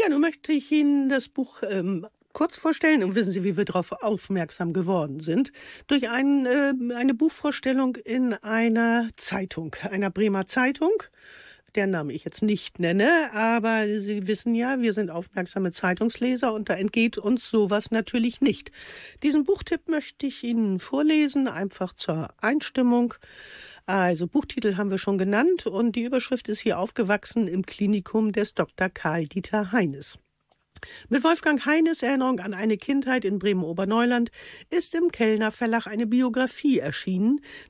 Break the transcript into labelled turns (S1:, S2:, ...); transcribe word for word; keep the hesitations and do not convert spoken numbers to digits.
S1: Ja, nun möchte ich Ihnen das Buch ähm, kurz vorstellen und wissen Sie, wie wir darauf aufmerksam geworden sind? Durch ein, äh, eine Buchvorstellung in einer Zeitung, einer Bremer Zeitung, deren Namen ich jetzt nicht nenne, aber Sie wissen ja, wir sind aufmerksame Zeitungsleser und da entgeht uns sowas natürlich nicht. Diesen Buchtipp möchte ich Ihnen vorlesen, einfach zur Einstimmung. Also Buchtitel haben wir schon genannt und die Überschrift ist hier aufgewachsen im Klinikum des Doktor Karl-Dieter Heines. Mit Wolfgang Heines Erinnerung an eine Kindheit in Bremen-Oberneuland ist im Kellner Verlag eine Biografie erschienen,